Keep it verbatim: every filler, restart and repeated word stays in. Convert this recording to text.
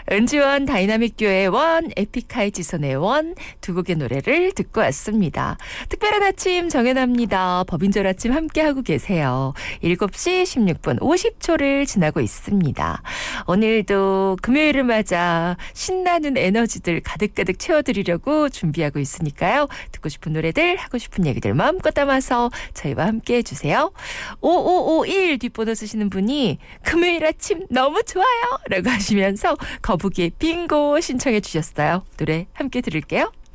은지원 다이나믹 듀오의 원, 에픽하이 지선의 원 두 곡의 노래를 듣고 왔습니다. 특별한 아침 정연아입니다. 법인절 아침 함께하고 계세요. 일곱 시 십육 분 오십 초를 지나고 있습니다. 오늘도 금요일을 맞아 신나는 에너지들 가득가득 채워드리려고 준비하고 있으니까요. 듣고 싶은 노래들, 하고 싶은 얘기들 마음껏 담아서 저희와 함께해 주세요. 오오오일 뒷번호 쓰시는 분이 금요일 아침 너무 좋아요 라고 하시면서 거북이의 빙고 신청해 주셨어요. 노래 함께 들을게요.